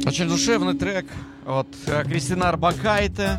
Очень душевный трек от Кристины Орбакайте.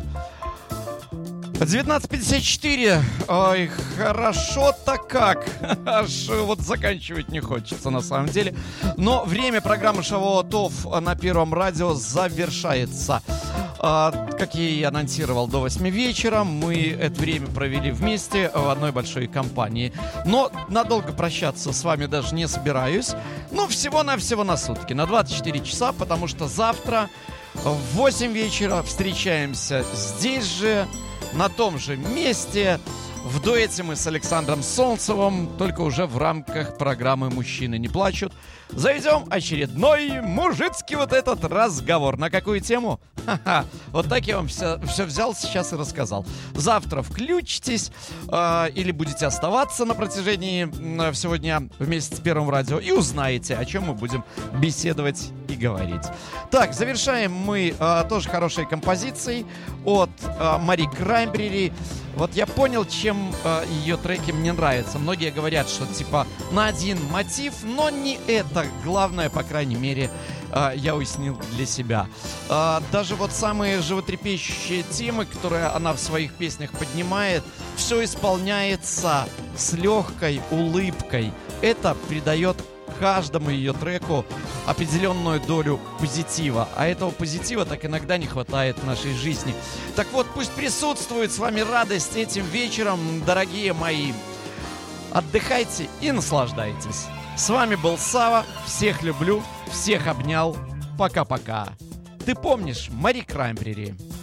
19:54. Ой, хорошо-то как. Аж вот заканчивать не хочется на самом деле. Но время программы Шавуа Тов на Первом радио завершается. Как я и анонсировал, до 8 вечера мы это время провели вместе в одной большой компании. Но надолго прощаться с вами даже не собираюсь. Ну, всего-навсего на сутки, на 24 часа, потому что завтра в 8 вечера встречаемся здесь же, на том же месте. В дуэте мы с Александром Солнцевым, только уже в рамках программы «Мужчины не плачут». Заведем очередной мужицкий вот этот разговор. На какую тему? Ха-ха. Вот так я вам все взял сейчас и рассказал. Завтра включитесь или будете оставаться на протяжении всего дня вместе с Первым радио и узнаете, о чем мы будем беседовать и говорить. Так, завершаем мы тоже хорошей композицией от Мари Краймбрери. Вот я понял, чем ее треки мне нравятся. Многие говорят, что типа на один мотив, но не это главное, по крайней мере, я уяснил для себя. Даже вот самые животрепещущие темы, которые она в своих песнях поднимает, все исполняется с легкой улыбкой. Это придает каждому ее треку определенную долю позитива. А этого позитива так иногда не хватает в нашей жизни. Так вот, пусть присутствует с вами радость этим вечером, дорогие мои. Отдыхайте и наслаждайтесь. С вами был Сава. Всех люблю, всех обнял. Пока-пока. Ты помнишь Мари Краймбрери?